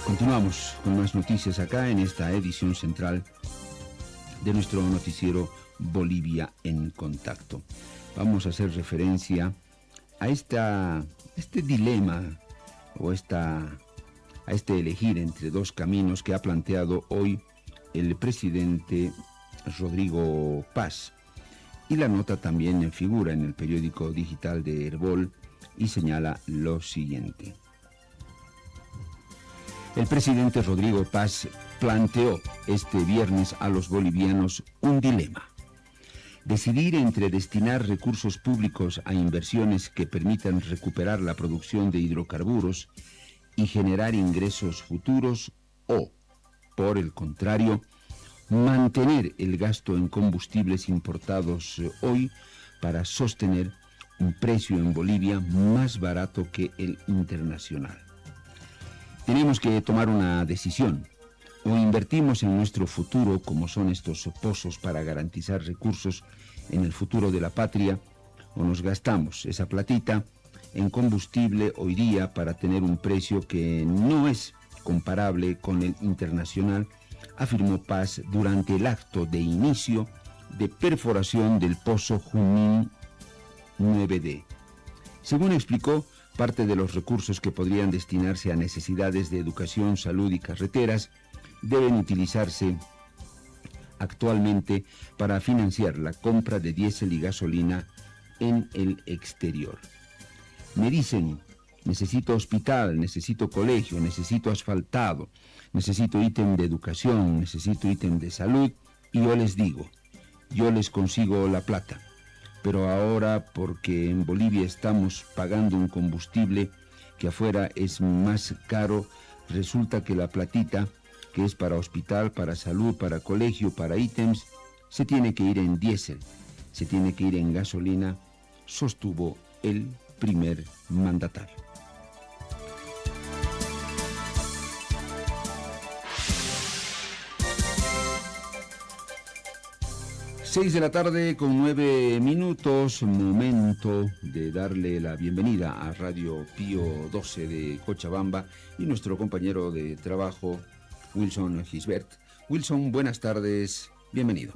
Continuamos con más noticias acá en esta edición central de nuestro noticiero Bolivia en Contacto. Vamos a hacer referencia a este dilema o a este elegir entre dos caminos que ha planteado hoy el presidente Rodrigo Paz. Y la nota también figura en el periódico digital de Herbol y señala lo siguiente. El presidente Rodrigo Paz planteó este viernes a los bolivianos un dilema. Decidir entre destinar recursos públicos a inversiones que permitan recuperar la producción de hidrocarburos y generar ingresos futuros o, por el contrario, mantener el gasto en combustibles importados hoy para sostener un precio en Bolivia más barato que el internacional. Tenemos que tomar una decisión. O invertimos en nuestro futuro, como son estos pozos para garantizar recursos en el futuro de la patria, o nos gastamos esa platita en combustible hoy día para tener un precio que no es comparable con el internacional, afirmó Paz durante el acto de inicio de perforación del pozo Junín 9D. Según explicó, parte de los recursos que podrían destinarse a necesidades de educación, salud y carreteras deben utilizarse actualmente para financiar la compra de diésel y gasolina en el exterior. Me dicen, necesito hospital, necesito colegio, necesito asfaltado, necesito ítem de educación, necesito ítem de salud, y yo les digo, yo les consigo la plata. Pero ahora, porque en Bolivia estamos pagando un combustible que afuera es más caro, resulta que la platita, que es para hospital, para salud, para colegio, para ítems, se tiene que ir en diésel, se tiene que ir en gasolina, sostuvo el primer mandatario. Seis de la tarde con 9 minutos, momento de darle la bienvenida a Radio Pío 12 de Cochabamba y nuestro compañero de trabajo, Wilson Gisbert. Wilson, buenas tardes, bienvenido.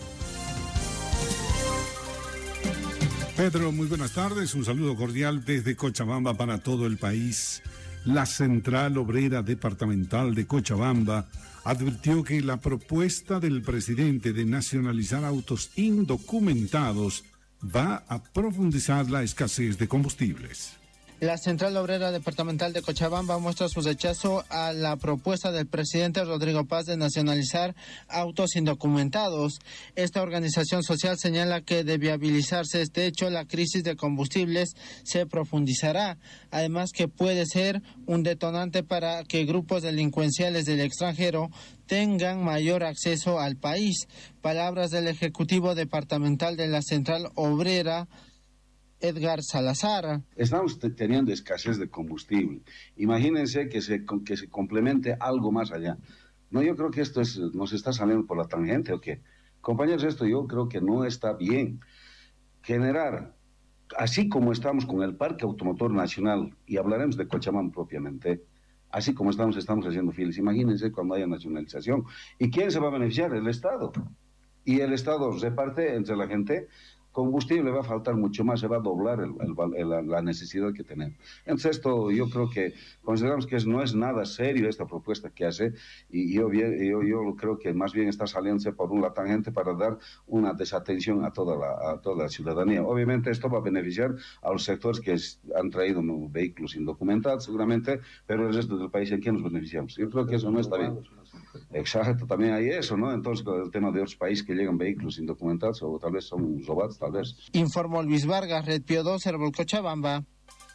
Pedro, muy buenas tardes, un saludo cordial desde Cochabamba para todo el país. La Central Obrera Departamental de Cochabamba advirtió que la propuesta del presidente de nacionalizar autos indocumentados va a profundizar la escasez de combustibles. La Central Obrera Departamental de Cochabamba muestra su rechazo a la propuesta del presidente Rodrigo Paz de nacionalizar autos indocumentados. Esta organización social señala que de viabilizarse este hecho, la crisis de combustibles se profundizará. Además que puede ser un detonante para que grupos delincuenciales del extranjero tengan mayor acceso al país. Palabras del Ejecutivo Departamental de la Central Obrera, Edgar Salazar. Estamos teniendo escasez de combustible. Imagínense que se complemente algo más allá. No, yo creo que esto nos está saliendo por la tangente, ¿o qué? Compañeros, esto yo creo que no está bien. Generar, así como estamos con el Parque Automotor Nacional, y hablaremos de Cochabamba propiamente, así como estamos haciendo filas. Imagínense cuando haya nacionalización. ¿Y quién se va a beneficiar? El Estado. Y el Estado reparte entre la gente. Combustible va a faltar mucho más, se va a doblar la necesidad que tenemos. Entonces esto yo creo que consideramos que no es nada serio esta propuesta que hace, y yo creo que más bien está saliéndose por una tangente para dar una desatención a toda la ciudadanía. Obviamente esto va a beneficiar a los sectores que han traído vehículos indocumentados seguramente, pero el resto del país, ¿en quién nos beneficiamos? Yo creo que eso no está bien. Exacto, también hay eso, ¿no? Entonces el tema de otros países que llegan vehículos indocumentados o tal vez son robados, tal vez. Informó Luis Vargas, Red Pío 2, Herbol, Cochabamba.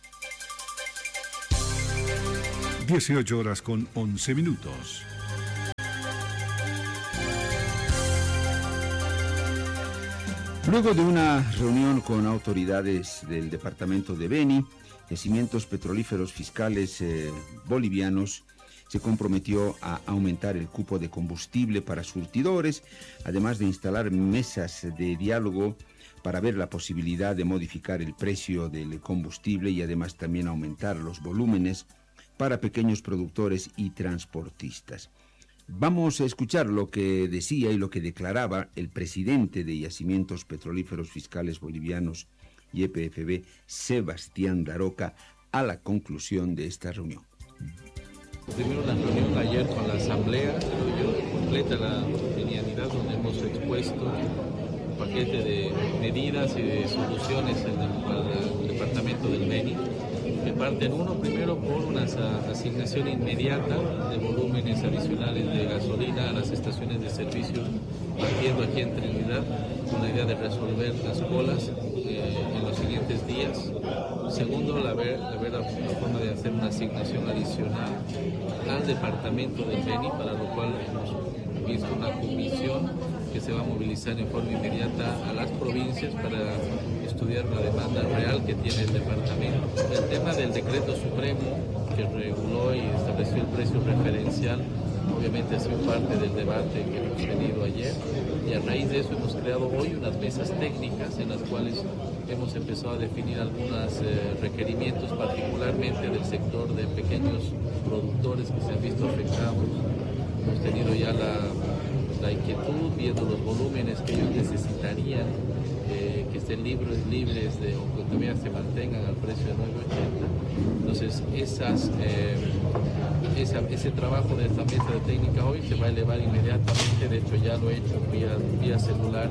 18 horas con 11 minutos. Luego de una reunión con autoridades del departamento de Beni, Yacimientos Petrolíferos Fiscales bolivianos se comprometió a aumentar el cupo de combustible para surtidores, además de instalar mesas de diálogo para ver la posibilidad de modificar el precio del combustible y además también aumentar los volúmenes para pequeños productores y transportistas. Vamos a escuchar lo que decía y lo que declaraba el presidente de Yacimientos Petrolíferos Fiscales Bolivianos, YPFB, Sebastián Daroca, a la conclusión de esta reunión. Primero la reunión ayer con la Asamblea, completa la linealidad donde hemos expuesto un paquete de medidas y de soluciones para el departamento del Beni, que parten primero por una asignación inmediata de volúmenes adicionales de gasolina a las estaciones de servicio, partiendo aquí en Trinidad, con la idea de resolver las colas en los siguientes días. Segundo, la forma de hacer una asignación adicional al departamento del Beni, para lo cual hemos visto una comisión que se va a movilizar en forma inmediata a las provincias para estudiar la demanda real que tiene el departamento. El tema del decreto supremo que reguló y estableció el precio referencial obviamente ha sido parte del debate que hemos tenido ayer, y a raíz de eso hemos creado hoy unas mesas técnicas en las cuales hemos empezado a definir algunos requerimientos, particularmente del sector de pequeños productores que se han visto afectados. Hemos tenido ya la inquietud, viendo los volúmenes que ellos necesitarían, que estén libres o que todavía se mantengan al precio de 9.80. Entonces, ese trabajo de esta mesa de técnica hoy se va a elevar inmediatamente, de hecho ya lo he hecho vía celular.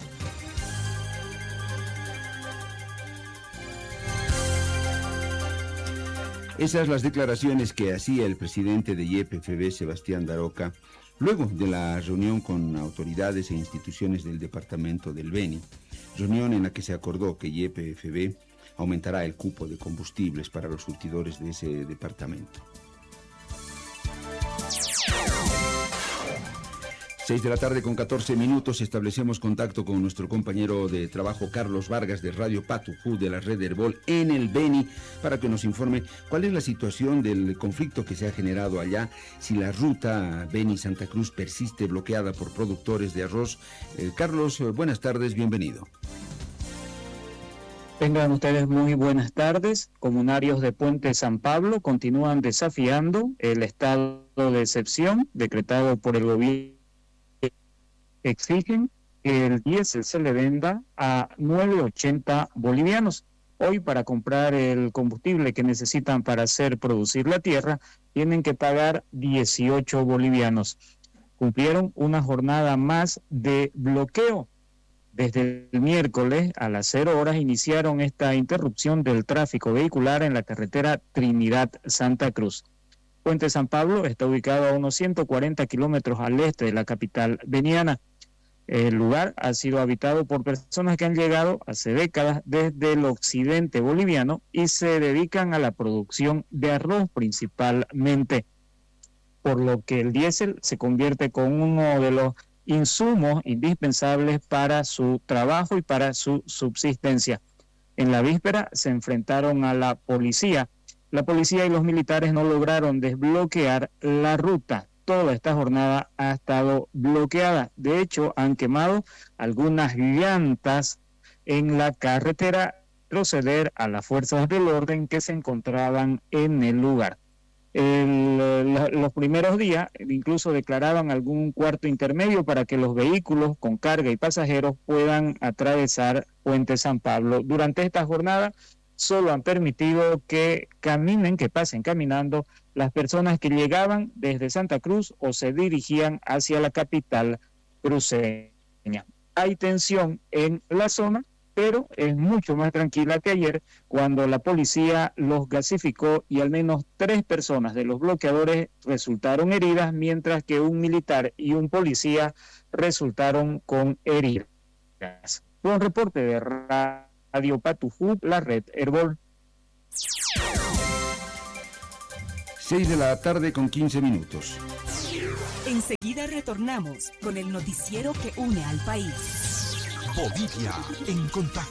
Esas las declaraciones que hacía el presidente de YPFB, Sebastián Daroca, luego de la reunión con autoridades e instituciones del departamento del Beni, reunión en la que se acordó que YPFB aumentará el cupo de combustibles para los surtidores de ese departamento. 6:14 p.m, establecemos contacto con nuestro compañero de trabajo Carlos Vargas de Radio Patujú de la red Herbol en el Beni para que nos informe cuál es la situación del conflicto que se ha generado allá, si la ruta Beni-Santa Cruz persiste bloqueada por productores de arroz. Carlos, buenas tardes, bienvenido. Tengan ustedes muy buenas tardes. Comunarios de Puente San Pablo continúan desafiando el estado de excepción decretado por el gobierno. Exigen que el diésel se le venda a 9.80 bolivianos. Hoy, para comprar el combustible que necesitan para hacer producir la tierra, tienen que pagar 18 bolivianos. Cumplieron una jornada más de bloqueo. Desde el miércoles a las 0 horas iniciaron esta interrupción del tráfico vehicular en la carretera Trinidad-Santa Cruz. Puente San Pablo está ubicado a unos 140 kilómetros al este de la capital beniana. El lugar ha sido habitado por personas que han llegado hace décadas desde el occidente boliviano y se dedican a la producción de arroz principalmente, por lo que el diésel se convierte con uno de los insumos indispensables para su trabajo y para su subsistencia. En la víspera se enfrentaron a la policía. La policía y los militares no lograron desbloquear la ruta. Toda esta jornada ha estado bloqueada. De hecho, han quemado algunas llantas en la carretera, proceder a las fuerzas del orden que se encontraban en el lugar. Los primeros días incluso declaraban algún cuarto intermedio para que los vehículos con carga y pasajeros puedan atravesar Puente San Pablo. Durante esta jornada solo han permitido que pasen caminando las personas que llegaban desde Santa Cruz o se dirigían hacia la capital cruceña. Hay tensión en la zona, pero es mucho más tranquila que ayer, cuando la policía los gasificó y al menos 3 personas de los bloqueadores resultaron heridas, mientras que un militar y un policía resultaron con heridas. Un reporte de Radio Patujú, la red Herbol. 6:15 p.m. Enseguida retornamos con el noticiero que une al país. Bolivia en contacto.